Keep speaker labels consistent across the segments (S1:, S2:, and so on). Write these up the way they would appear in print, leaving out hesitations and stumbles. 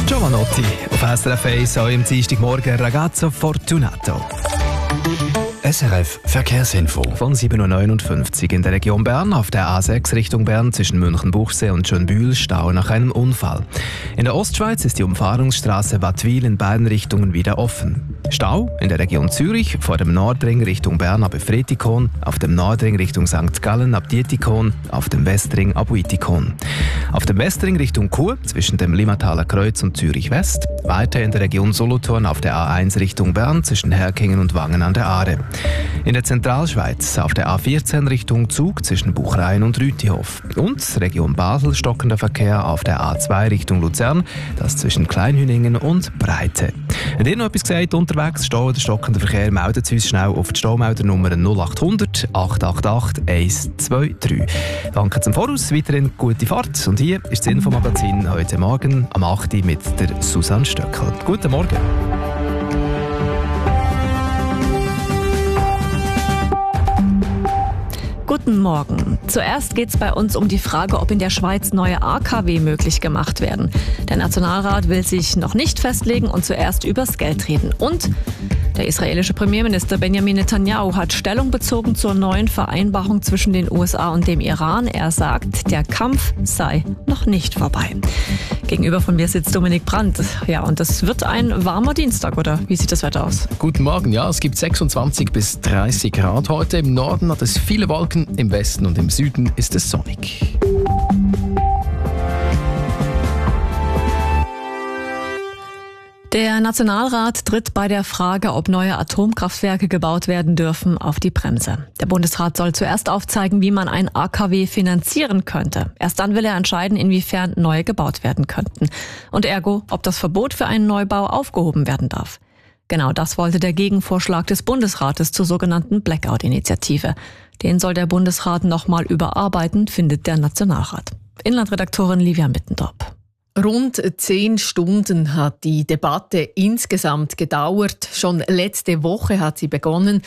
S1: Giovanotti auf SRF 1 am Dienstagmorgen Ragazzo Fortunato.
S2: SRF Verkehrsinfo.
S1: Von 7.59 Uhr in der Region Bern auf der A6 Richtung Bern zwischen München-Buchsee und Schönbühl Stau nach einem Unfall. In der Ostschweiz ist die Umfahrungsstraße Wattwil in beiden Richtungen wieder offen. Stau in der Region Zürich vor dem Nordring Richtung Bern ab Efretikon, auf dem Nordring Richtung St. Gallen ab Dietikon, auf dem Westring ab Uitikon. Auf dem Westring Richtung Chur zwischen dem Limmataler Kreuz und Zürich West, weiter in der Region Solothurn auf der A1 Richtung Bern zwischen Herkingen und Wangen an der Aare. In der Zentralschweiz auf der A14 Richtung Zug zwischen Buchrein und Rütihof. Und Region Basel stockender Verkehr auf der A2 Richtung Luzern, das zwischen Kleinhüningen und Breite. Wenn ihr noch etwas gesagt unterwegs, Stau oder stockender Verkehr, meldet uns schnell auf die Staumeldernummer 0800 888 123. Danke zum Voraus, weiterhin gute Fahrt. Und hier ist das Infomagazin heute Morgen am 8. Uhr mit der Susanne Stöckl. Guten Morgen.
S3: Guten Morgen. Zuerst geht es bei uns um die Frage, ob in der Schweiz neue AKW möglich gemacht werden. Der Nationalrat will sich noch nicht festlegen und zuerst übers Geld reden. Und der israelische Premierminister Benjamin Netanyahu hat Stellung bezogen zur neuen Vereinbarung zwischen den USA und dem Iran. Er sagt, der Kampf sei noch nicht vorbei. Gegenüber von mir sitzt Dominik Brandt. Ja, und das wird ein warmer Dienstag, oder? Wie sieht das Wetter aus?
S4: Guten Morgen, ja, es gibt 26 bis 30 Grad heute. Im Norden hat es viele Wolken, im Westen und im Süden ist es sonnig.
S3: Der Nationalrat tritt bei der Frage, ob neue Atomkraftwerke gebaut werden dürfen, auf die Bremse. Der Bundesrat soll zuerst aufzeigen, wie man ein AKW finanzieren könnte. Erst dann will er entscheiden, inwiefern neue gebaut werden könnten. Und ergo, ob das Verbot für einen Neubau aufgehoben werden darf. Genau das wollte der Gegenvorschlag des Bundesrates zur sogenannten Blackout-Initiative. Den soll der Bundesrat nochmal überarbeiten, findet der Nationalrat. Inlandredaktorin Livia Mittendorp.
S5: Rund 10 Stunden hat die Debatte insgesamt gedauert. Schon letzte Woche hat sie begonnen.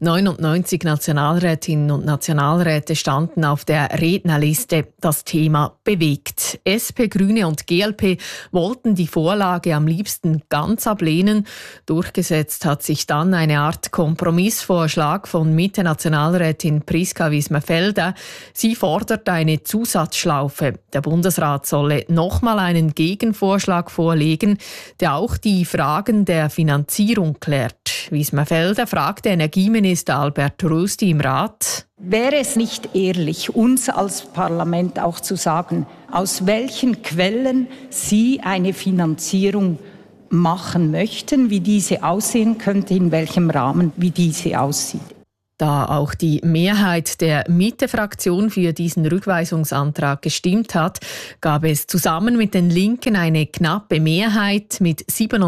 S5: 99 Nationalrätinnen und Nationalräte standen auf der Rednerliste. Das Thema bewegt. SP, Grüne und GLP wollten die Vorlage am liebsten ganz ablehnen. Durchgesetzt hat sich dann eine Art Kompromissvorschlag von Mitte-Nationalrätin Priska Wismerfelder. Sie fordert eine Zusatzschlaufe. Der Bundesrat solle nochmal einen Gegenvorschlag vorlegen, der auch die Fragen der Finanzierung klärt. Wismerfelder fragte Energieminister Albert Rösti im Rat:
S6: Wäre es nicht ehrlich, uns als Parlament auch zu sagen, aus welchen Quellen Sie eine Finanzierung machen möchten, wie diese aussehen könnte, in welchem Rahmen, wie diese aussieht?
S5: Da auch die Mehrheit der Mitte-Fraktion für diesen Rückweisungsantrag gestimmt hat, gab es zusammen mit den Linken eine knappe Mehrheit mit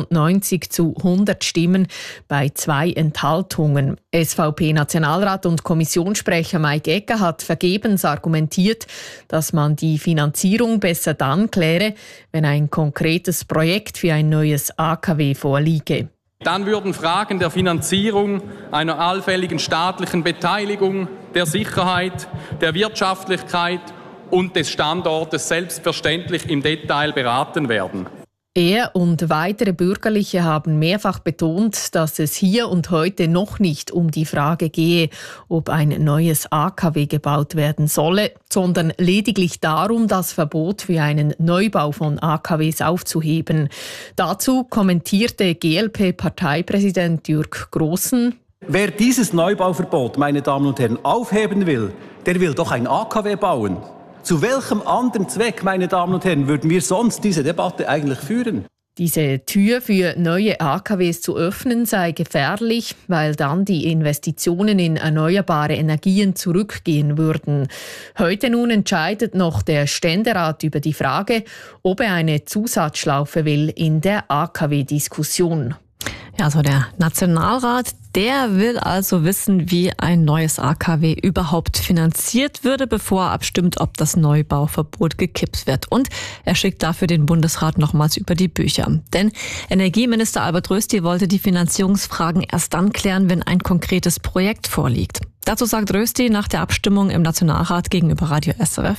S5: 97 zu 100 Stimmen bei 2 Enthaltungen. SVP-Nationalrat und Kommissionssprecher Mike Egger hat vergebens argumentiert, dass man die Finanzierung besser dann kläre, wenn ein konkretes Projekt für ein neues AKW vorliege.
S7: Dann würden Fragen der Finanzierung, einer allfälligen staatlichen Beteiligung, der Sicherheit, der Wirtschaftlichkeit und des Standortes selbstverständlich im Detail beraten werden.
S5: Er und weitere Bürgerliche haben mehrfach betont, dass es hier und heute noch nicht um die Frage gehe, ob ein neues AKW gebaut werden solle, sondern lediglich darum, das Verbot für einen Neubau von AKWs aufzuheben. Dazu kommentierte GLP-Parteipräsident Jürg Grossen:
S8: Wer dieses Neubauverbot, meine Damen und Herren, aufheben will, der will doch ein AKW bauen. Zu welchem anderen Zweck, meine Damen und Herren, würden wir sonst diese Debatte eigentlich führen?
S5: Diese Tür für neue AKWs zu öffnen sei gefährlich, weil dann die Investitionen in erneuerbare Energien zurückgehen würden. Heute nun entscheidet noch der Ständerat über die Frage, ob er eine Zusatzschlaufe will in der AKW-Diskussion.
S3: Ja, also der Nationalrat, der will also wissen, wie ein neues AKW überhaupt finanziert würde, bevor er abstimmt, ob das Neubauverbot gekippt wird. Und er schickt dafür den Bundesrat nochmals über die Bücher. Denn Energieminister Albert Rösti wollte die Finanzierungsfragen erst dann klären, wenn ein konkretes Projekt vorliegt. Dazu sagt Rösti nach der Abstimmung im Nationalrat gegenüber Radio SRF: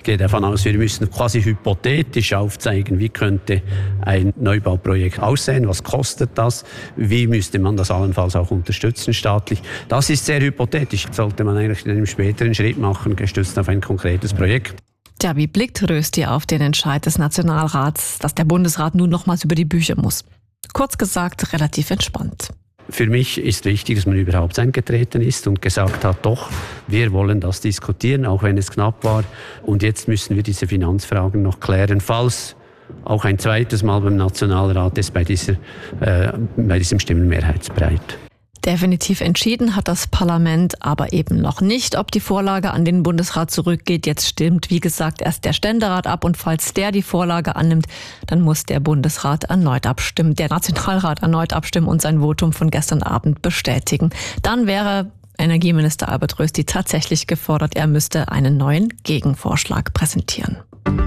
S9: gehe davon aus, wir müssen quasi hypothetisch aufzeigen, wie könnte ein Neubauprojekt aussehen, was kostet das, wie müsste man das allenfalls auch unterstützen staatlich. Das ist sehr hypothetisch, sollte man eigentlich in einem späteren Schritt machen, gestützt auf ein konkretes Projekt.
S3: Ja, wie blickt Rösti auf den Entscheid des Nationalrats, dass der Bundesrat nun nochmals über die Bücher muss? Kurz gesagt, relativ entspannt.
S9: Für mich ist wichtig, dass man überhaupt eingetreten ist und gesagt hat, doch, wir wollen das diskutieren, auch wenn es knapp war. Und jetzt müssen wir diese Finanzfragen noch klären, falls auch ein zweites Mal beim Nationalrat ist bei diesem Stimmenmehrheitsbreit.
S3: Definitiv entschieden hat das Parlament aber eben noch nicht, ob die Vorlage an den Bundesrat zurückgeht. Jetzt stimmt, wie gesagt, erst der Ständerat ab und falls der die Vorlage annimmt, dann muss der Bundesrat erneut abstimmen, der Nationalrat erneut abstimmen und sein Votum von gestern Abend bestätigen. Dann wäre Energieminister Albert Rösti tatsächlich gefordert, er müsste einen neuen Gegenvorschlag präsentieren.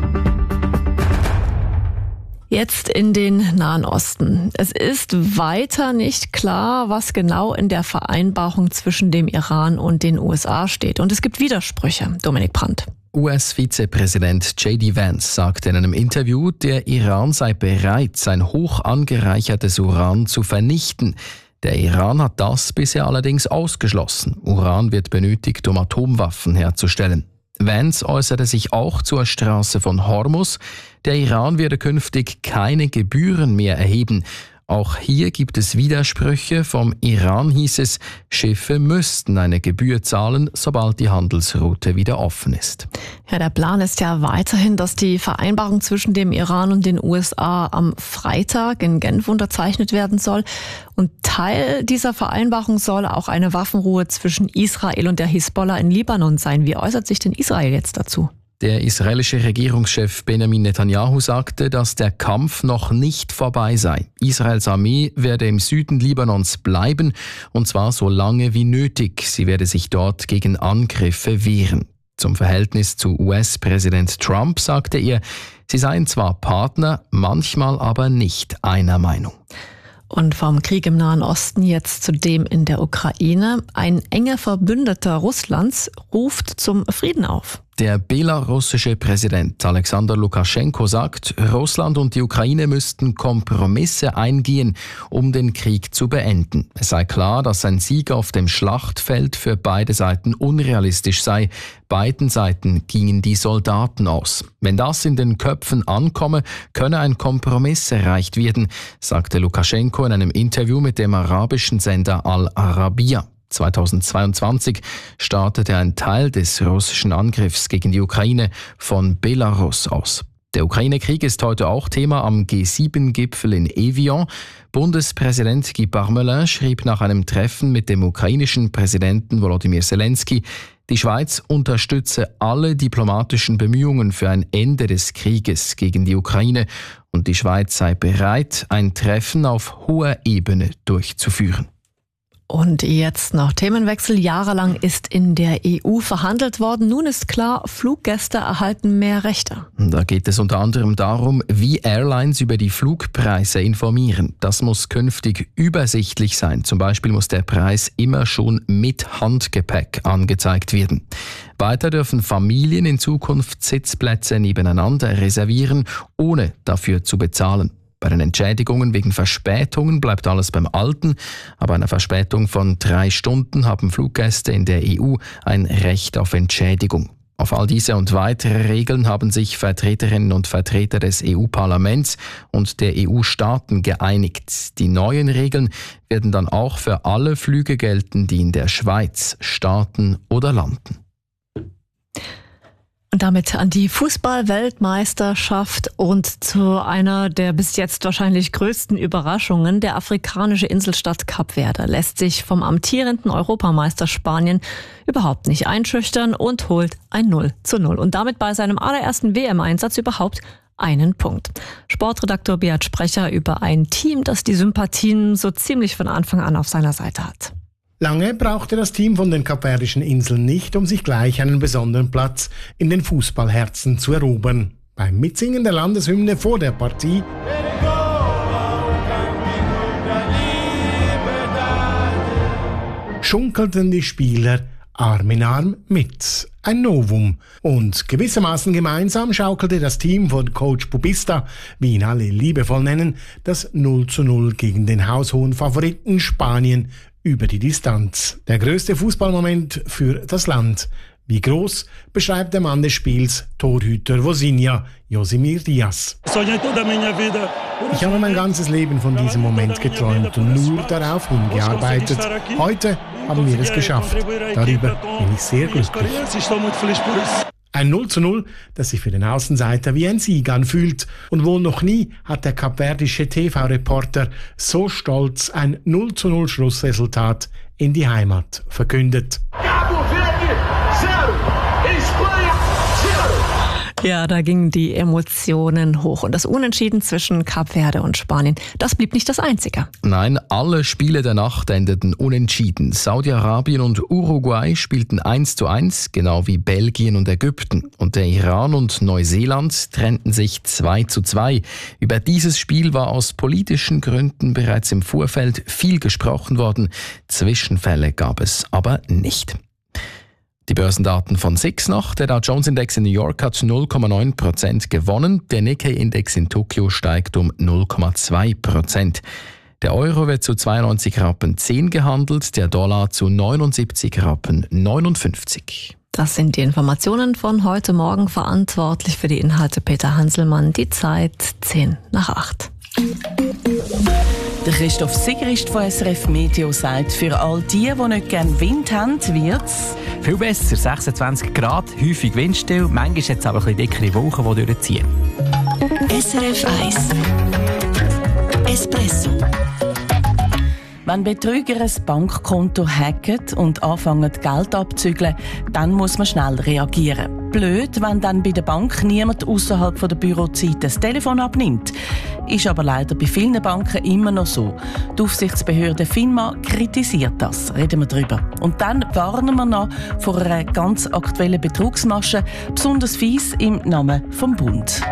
S3: Jetzt in den Nahen Osten. Es ist weiter nicht klar, was genau in der Vereinbarung zwischen dem Iran und den USA steht. Und es gibt Widersprüche. Dominik Brandt.
S4: US-Vizepräsident J.D. Vance sagte in einem Interview, der Iran sei bereit, sein hoch angereichertes Uran zu vernichten. Der Iran hat das bisher allerdings ausgeschlossen. Uran wird benötigt, um Atomwaffen herzustellen. Vance äußerte sich auch zur Straße von Hormuz. Der Iran werde künftig keine Gebühren mehr erheben. Auch hier gibt es Widersprüche. Vom Iran hieß es, Schiffe müssten eine Gebühr zahlen, sobald die Handelsroute wieder offen ist.
S3: Ja, der Plan ist ja weiterhin, dass die Vereinbarung zwischen dem Iran und den USA am Freitag in Genf unterzeichnet werden soll. Und Teil dieser Vereinbarung soll auch eine Waffenruhe zwischen Israel und der Hisbollah in Libanon sein. Wie äußert sich denn Israel jetzt dazu?
S4: Der israelische Regierungschef Benjamin Netanyahu sagte, dass der Kampf noch nicht vorbei sei. Israels Armee werde im Süden Libanons bleiben, und zwar so lange wie nötig. Sie werde sich dort gegen Angriffe wehren. Zum Verhältnis zu US-Präsident Trump sagte er, sie seien zwar Partner, manchmal aber nicht einer Meinung.
S3: Und vom Krieg im Nahen Osten jetzt zu dem in der Ukraine. Ein enger Verbündeter Russlands ruft zum Frieden auf.
S4: Der belarussische Präsident Alexander Lukaschenko sagt, Russland und die Ukraine müssten Kompromisse eingehen, um den Krieg zu beenden. Es sei klar, dass ein Sieg auf dem Schlachtfeld für beide Seiten unrealistisch sei. Beiden Seiten gingen die Soldaten aus. Wenn das in den Köpfen ankomme, könne ein Kompromiss erreicht werden, sagte Lukaschenko in einem Interview mit dem arabischen Sender Al Arabiya. 2022 startete ein Teil des russischen Angriffs gegen die Ukraine von Belarus aus. Der Ukraine-Krieg ist heute auch Thema am G7-Gipfel in Evian. Bundespräsident Guy Parmelin schrieb nach einem Treffen mit dem ukrainischen Präsidenten Volodymyr Zelensky, die Schweiz unterstütze alle diplomatischen Bemühungen für ein Ende des Krieges gegen die Ukraine und die Schweiz sei bereit, ein Treffen auf hoher Ebene durchzuführen.
S3: Und jetzt noch Themenwechsel. Jahrelang ist in der EU verhandelt worden. Nun ist klar, Fluggäste erhalten mehr Rechte.
S4: Da geht es unter anderem darum, wie Airlines über die Flugpreise informieren. Das muss künftig übersichtlich sein. Zum Beispiel muss der Preis immer schon mit Handgepäck angezeigt werden. Weiter dürfen Familien in Zukunft Sitzplätze nebeneinander reservieren, ohne dafür zu bezahlen. Bei den Entschädigungen wegen Verspätungen bleibt alles beim Alten. Aber einer Verspätung von 3 Stunden haben Fluggäste in der EU ein Recht auf Entschädigung. Auf all diese und weitere Regeln haben sich Vertreterinnen und Vertreter des EU-Parlaments und der EU-Staaten geeinigt. Die neuen Regeln werden dann auch für alle Flüge gelten, die in der Schweiz starten oder landen.
S3: Und damit an die Fußball-Weltmeisterschaft und zu einer der bis jetzt wahrscheinlich größten Überraschungen. Der afrikanische Inselstaat Kap Verde lässt sich vom amtierenden Europameister Spanien überhaupt nicht einschüchtern und holt ein 0:0. Und damit bei seinem allerersten WM-Einsatz überhaupt einen Punkt. Sportredaktor Beat Sprecher über ein Team, das die Sympathien so ziemlich von Anfang an auf seiner Seite hat.
S10: Lange brauchte das Team von den Kapverdischen Inseln nicht, um sich gleich einen besonderen Platz in den Fußballherzen zu erobern. Beim Mitsingen der Landeshymne vor der Partie schunkelten die Spieler Arm in Arm mit. Ein Novum. Und gewissermaßen gemeinsam schaukelte das Team von Coach Bubista, wie ihn alle liebevoll nennen, das 0:0 gegen den haushohen Favoriten Spanien über die Distanz. Der größte Fußballmoment für das Land. Wie groß, beschreibt der Mann des Spiels, Torhüter Vozinha, Josimir Diaz. Ich habe mein ganzes Leben von diesem Moment geträumt und nur darauf hingearbeitet. Heute haben wir es geschafft. Darüber bin ich sehr glücklich. Ein 0:0, das sich für den Außenseiter wie ein Sieg anfühlt. Und wohl noch nie hat der kapverdische TV-Reporter so stolz ein 0:0 Schlussresultat in die Heimat verkündet.
S3: Ja, da gingen die Emotionen hoch. Und das Unentschieden zwischen Kap Verde und Spanien, das blieb nicht das Einzige.
S4: Nein, alle Spiele der Nacht endeten unentschieden. Saudi-Arabien und Uruguay spielten 1:1, genau wie Belgien und Ägypten. Und der Iran und Neuseeland trennten sich 2:2. Über dieses Spiel war aus politischen Gründen bereits im Vorfeld viel gesprochen worden. Zwischenfälle gab es aber nicht. Die Börsendaten von SIX noch. Der Dow Jones Index in New York hat 0,9% gewonnen. Der Nikkei-Index in Tokio steigt um 0,2%. Der Euro wird zu 92,10 Rappen gehandelt, der Dollar zu 79,59 Rappen.
S3: Das sind die Informationen von heute Morgen. Verantwortlich für die Inhalte Peter Hanselmann. Die Zeit 7:50.
S11: Der Christoph Sigrist von SRF Meteo sagt, für all die nicht gerne Wind haben, wird's
S12: viel besser. 26 Grad, häufig windstill, manchmal jetzt aber ein bisschen dickere Wolken, die durchziehen.
S11: SRF 1 Espresso. Wenn Betrüger ein Bankkonto hacken und anfangen, Geld abzügeln, dann muss man schnell reagieren. Blöd, wenn dann bei der Bank niemand außerhalb der Bürozeit das Telefon abnimmt. Ist aber leider bei vielen Banken immer noch so. Die Aufsichtsbehörde FINMA kritisiert das. Reden wir drüber. Und dann warnen wir noch vor einer ganz aktuellen Betrugsmasche, besonders fies im Namen vom Bund.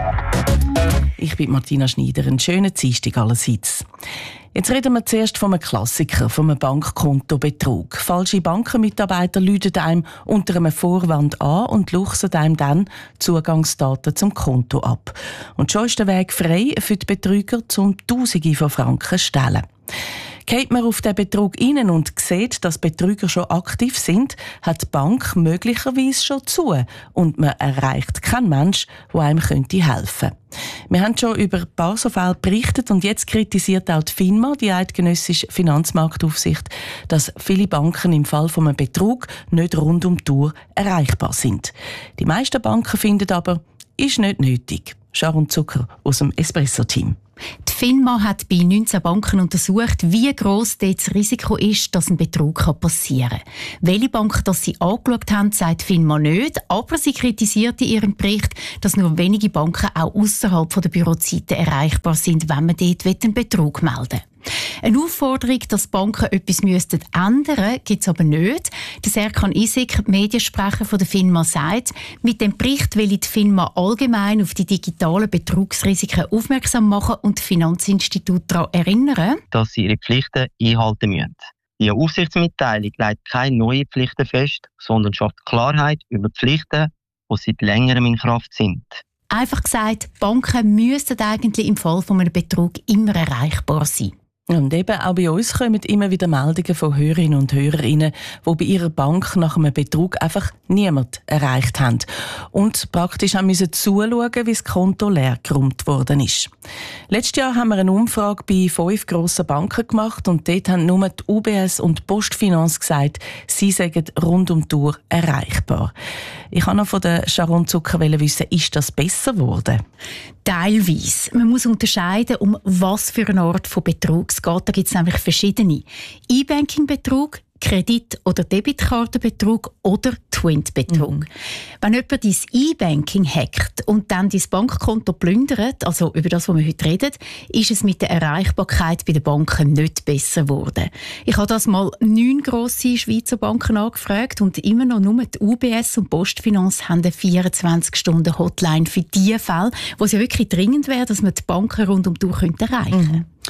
S11: Ich bin Martina Schneider. Einen schönen Dienstag allerseits. Jetzt reden wir zuerst von einem Klassiker, von einem Bankkontobetrug. Falsche Bankenmitarbeiter läuten einem unter einem Vorwand an und luchsen einem dann Zugangsdaten zum Konto ab. Und schon ist der Weg frei für die Betrüger, um Tausende von Franken zu stehlen. Geht man auf den Betrug rein und sieht, dass Betrüger schon aktiv sind, hat die Bank möglicherweise schon zu und man erreicht keinen Mensch, der einem helfen könnte. Wir haben schon über ein paar so Fälle berichtet und jetzt kritisiert auch die FINMA, die Eidgenössische Finanzmarktaufsicht, dass viele Banken im Fall von einem Betrug nicht rund um die Uhr erreichbar sind. Die meisten Banken finden aber, ist nicht nötig. Sharon Zucker aus dem Espresso-Team.
S13: Die FINMA hat bei 19 Banken untersucht, wie gross dort das Risiko ist, dass ein Betrug passieren kann. Welche Banken das sie angeschaut haben, sagt die FINMA nicht, aber sie kritisiert in ihrem Bericht, dass nur wenige Banken auch ausserhalb der Bürozeiten erreichbar sind, wenn man dort einen Betrug melden will. Eine Aufforderung, dass Banken etwas ändern müssten, gibt es aber nicht. Der Serkan Isik, Mediensprecher von der FINMA, sagt, mit dem Bericht will die FINMA allgemein auf die digitalen Betrugsrisiken aufmerksam machen und die Finanzinstitute daran erinnern,
S14: dass sie ihre Pflichten einhalten müssen. Die Aufsichtsmitteilung legt keine neuen Pflichten fest, sondern schafft Klarheit über die Pflichten, die seit längerem in Kraft sind.
S13: Einfach gesagt, Banken müssten eigentlich im Fall von einem Betrug immer erreichbar sein.
S11: Und eben auch bei uns kommen immer wieder Meldungen von Hörerinnen und Hörern, die bei ihrer Bank nach einem Betrug einfach niemand erreicht haben. Und praktisch haben müssen zuschauen, wie das Konto leer geräumt worden ist. Letztes Jahr haben wir eine Umfrage bei 5 grossen Banken gemacht und dort haben nur die UBS und die Postfinance gesagt, sie seien rund um die Uhr erreichbar. Ich wollte noch von der Sharon Zucker wissen, ist das besser geworden?
S13: Teilweise. Man muss unterscheiden, um was für eine Art von Betrug es geht. Da gibt es nämlich verschiedene. E-Banking-Betrug, Kredit- oder Debitkartenbetrug oder Twint-Betrug. Wenn jemand dein E-Banking hackt und dann dein Bankkonto plündert, also über das, was wir heute reden, ist es mit der Erreichbarkeit bei den Banken nicht besser geworden. Ich habe das mal 9 grosse Schweizer Banken angefragt und immer noch nur die UBS und Postfinance haben eine 24-Stunden-Hotline für die Fälle, wo es ja wirklich dringend wäre, dass man die Banken rund um die Uhr erreichen könnte.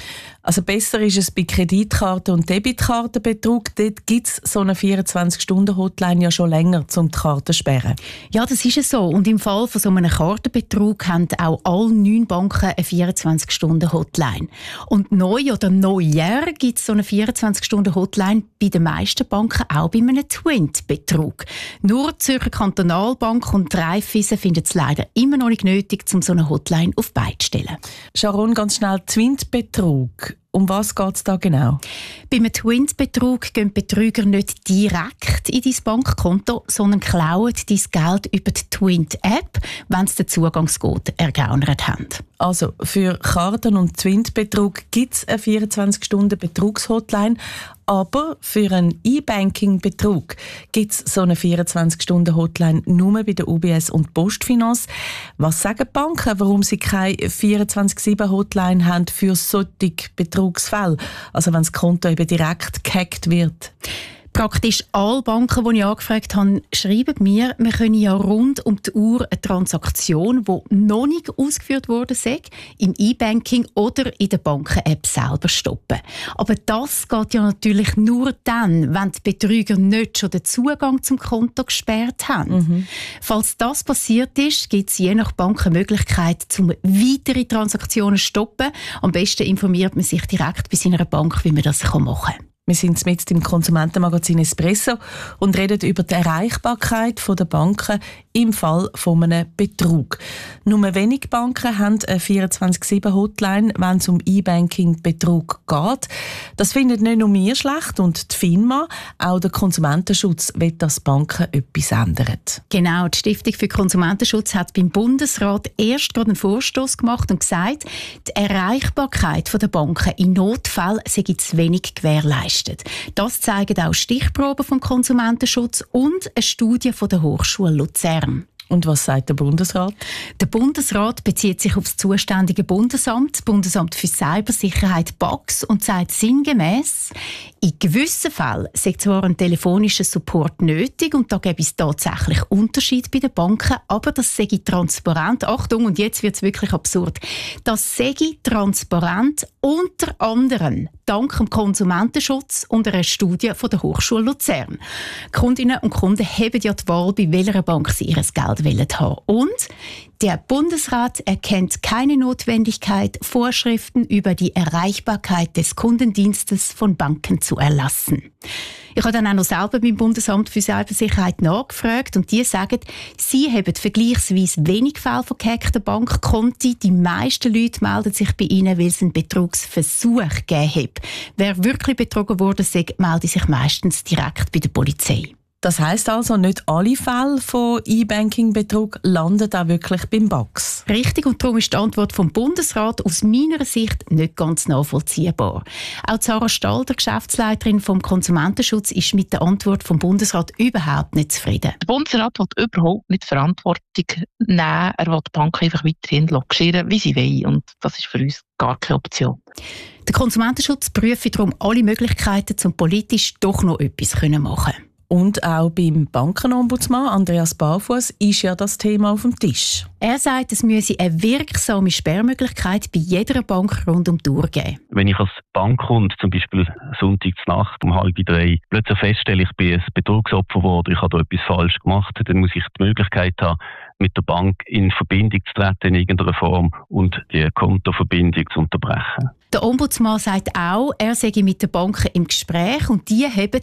S11: Also besser ist es bei Kreditkarten- und Debitkartenbetrug. Dort gibt es so eine 24-Stunden-Hotline ja schon länger, um die Karten zu sperren.
S13: Ja, das ist es so. Und im Fall von so einem Kartenbetrug haben auch alle 9 Banken eine 24-Stunden-Hotline. Und neu oder neujahr gibt es so eine 24-Stunden-Hotline bei den meisten Banken auch bei einem Twint-Betrug. Nur die Zürcher Kantonalbank und die Raiffeisen finden es leider immer noch nicht nötig, um so eine Hotline auf die Beine zu stellen.
S11: Sharon, ganz schnell, Twint-Betrug. Um was geht es da genau?
S13: Beim Twint-Betrug gehen Betrüger nicht direkt in dein Bankkonto, sondern klauen dein Geld über die Twint-App, wenn sie den Zugangscode ergaunert haben.
S11: Also für Karten- und Twint-Betrug gibt es eine 24-Stunden-Betrugshotline, aber für einen E-Banking-Betrug gibt es so eine 24-Stunden-Hotline nur bei der UBS und Postfinance. Was sagen die Banken, warum sie keine 24/7-Hotline haben für solche Betrugsfälle? Also wenn das Konto eben direkt gehackt wird?
S13: Praktisch alle Banken, die ich angefragt habe, schreiben mir, wir können ja rund um die Uhr eine Transaktion, die noch nicht ausgeführt wurde, im E-Banking oder in der Banken-App selber stoppen. Aber das geht ja natürlich nur dann, wenn die Betrüger nicht schon den Zugang zum Konto gesperrt haben. Falls das passiert ist, gibt es je nach Bank eine Möglichkeit, um weitere Transaktionen zu stoppen. Am besten informiert man sich direkt bei seiner Bank, wie man das machen kann.
S11: Wir sind mit im Konsumentenmagazin Espresso und reden über die Erreichbarkeit der Banken im Fall von einem Betrug. Nur wenige Banken haben eine 24/7-Hotline, wenn es um E-Banking-Betrug geht. Das findet nicht nur wir schlecht und die FINMA, auch der Konsumentenschutz will, dass Banken etwas ändern.
S13: Genau, die Stiftung für Konsumentenschutz hat beim Bundesrat erst gerade einen Vorstoß gemacht und gesagt, die Erreichbarkeit der Banken in Notfällen sei zu wenig gewährleistet. Das zeigen auch Stichproben vom Konsumentenschutz und eine Studie von der Hochschule Luzern.
S11: Und was sagt der Bundesrat?
S13: Der Bundesrat bezieht sich auf das zuständige Bundesamt, das Bundesamt für Cybersicherheit BAKS, und sagt sinngemäss, in gewissen Fällen sei zwar ein telefonischer Support nötig und da gäbe es tatsächlich Unterschied bei den Banken, aber das sei transparent. Achtung, und jetzt wird es wirklich absurd. Das sei transparent unter anderem dank dem Konsumentenschutz und einer Studie von der Hochschule Luzern. Kundinnen und Kunden haben ja die Wahl, bei welcher Bank sie ihr Geld haben. Und der Bundesrat erkennt keine Notwendigkeit, Vorschriften über die Erreichbarkeit des Kundendienstes von Banken zu erlassen. Ich habe dann auch noch selber beim Bundesamt für Cybersicherheit nachgefragt und die sagen, sie haben vergleichsweise wenig Fälle von gehackten Bankkonten. Die meisten Leute melden sich bei ihnen, weil es einen Betrugsversuch gegeben hat. Wer wirklich betrogen wurde, meldet sich meistens direkt bei der Polizei.
S11: Das heisst also, nicht alle Fälle von E-Banking-Betrug landen auch wirklich beim BAKS.
S13: Richtig, und darum ist die Antwort vom Bundesrat aus meiner Sicht nicht ganz nachvollziehbar. Auch Sarah Stalder, Geschäftsleiterin vom Konsumentenschutz, ist mit der Antwort vom Bundesrat überhaupt nicht zufrieden.
S15: Der Bundesrat will überhaupt nicht Verantwortung nehmen. Er will die Banken einfach weiterhin logieren, wie sie wollen. Und das ist für uns gar keine Option.
S13: Der Konsumentenschutz prüft darum alle Möglichkeiten, um politisch doch noch etwas machen zu können.
S11: Und auch beim Bankenombudsmann Andreas Barfuss ist ja das Thema auf dem Tisch.
S13: Er sagt, es müsse eine wirksame Sperrmöglichkeit bei jeder Bank rund um die Uhr geben.
S16: Wenn ich als Bankkunde zum Beispiel Sonntagsnacht um 2:30 plötzlich feststelle, ich bin ein Betrugsopfer geworden, ich habe da etwas falsch gemacht, dann muss ich die Möglichkeit haben, mit der Bank in Verbindung zu treten in irgendeiner Form und die Kontoverbindung zu unterbrechen.
S13: Der Ombudsmann sagt auch, er sei mit den Banken im Gespräch und die haben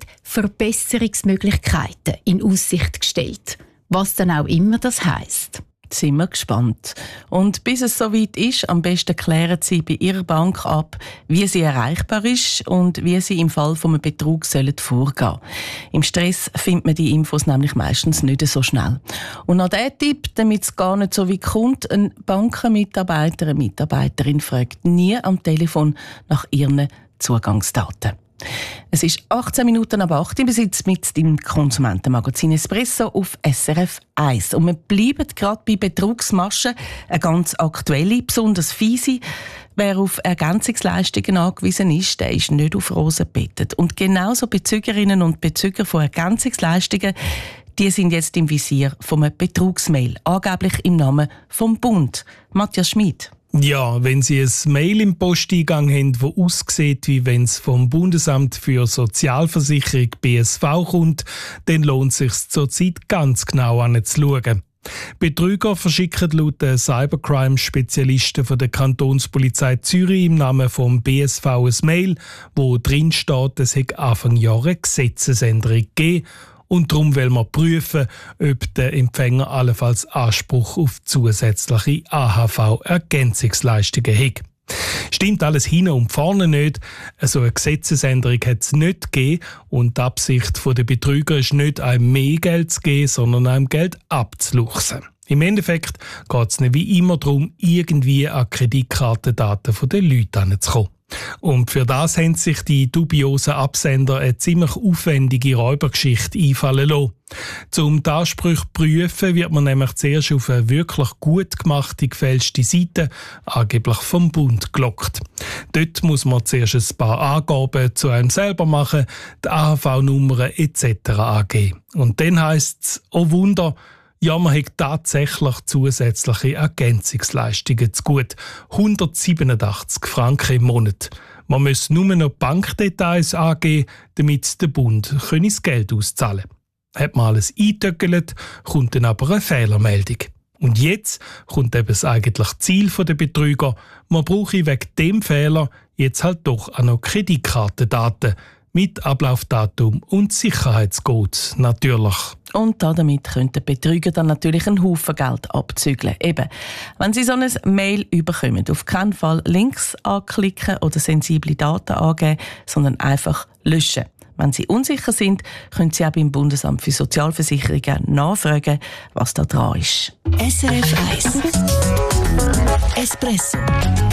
S13: Verbesserungsmöglichkeiten in Aussicht gestellt. Was dann auch immer das heisst.
S11: Sind wir gespannt. Und bis es soweit ist, am besten klären Sie bei Ihrer Bank ab, wie sie erreichbar ist und wie Sie im Fall von einem Betrug vorgehen sollen. Im Stress findet man die Infos nämlich meistens nicht so schnell. Und noch der Tipp, damit es gar nicht so weit kommt, ein Bankenmitarbeiter, eine Mitarbeiterin fragt nie am Telefon nach ihren Zugangsdaten. Es ist 18 Minuten ab 8 Uhr. Wir sind mit dem Konsumentenmagazin Espresso auf SRF 1. Und wir bleiben gerade bei Betrugsmaschen. Eine ganz aktuelle, besonders fiese. Wer auf Ergänzungsleistungen angewiesen ist, der ist nicht auf Rosen gebettet. Und genauso Bezügerinnen und Bezüger von Ergänzungsleistungen, die sind jetzt im Visier von einem Betrugsmail, angeblich im Namen vom Bund. Matthias Schmid.
S17: Ja, wenn Sie ein Mail im Posteingang haben, das aussieht, wie wenn es vom Bundesamt für Sozialversicherung BSV kommt, dann lohnt es sich zurzeit ganz genau anzuschauen. Betrüger verschicken laut den Cybercrime-Spezialisten von der Kantonspolizei Zürich im Namen vom BSV ein Mail, wo drin steht, es hätte Anfang Jahre eine Gesetzesänderung gegeben. Und darum wollen wir prüfen, ob der Empfänger allenfalls Anspruch auf zusätzliche AHV-Ergänzungsleistungen hat. Stimmt alles hin und vorne nicht. Also eine Gesetzesänderung hat es nicht gegeben und die Absicht der Betrüger ist nicht, einem mehr Geld zu geben, sondern einem Geld abzuluchsen. Im Endeffekt geht es nicht wie immer darum, irgendwie an Kreditkartendaten der Leute heranzukommen. Und für das haben sich die dubiosen Absender eine ziemlich aufwendige Räubergeschichte einfallen lassen. Um die Ansprüche zu prüfen, wird man nämlich zuerst auf eine wirklich gut gemachte, gefälschte Seite, angeblich vom Bund, gelockt. Dort muss man zuerst ein paar Angaben zu einem selber machen, die AHV-Nummern etc. angeben. Und dann heisst es, oh Wunder, ja, man hat tatsächlich zusätzliche Ergänzungsleistungen zu gut. 187 Franken im Monat. Man muss nur noch Bankdetails angeben, damit der Bund das Geld auszahlen kann. Hat man alles eingetöckelt, kommt dann aber eine Fehlermeldung. Und jetzt kommt eben das eigentliche Ziel der Betrüger. Man brauche wegen dem Fehler jetzt halt doch auch noch Kreditkartendaten mit Ablaufdatum und Sicherheitscode natürlich.
S11: Und damit können die Betrüger dann natürlich einen Haufen Geld abzügeln. Eben, wenn Sie so ein Mail überkommen, auf keinen Fall Links anklicken oder sensible Daten angeben, sondern einfach löschen. Wenn Sie unsicher sind, können Sie auch beim Bundesamt für Sozialversicherungen nachfragen, was da dran ist.
S18: SRF 1 Espresso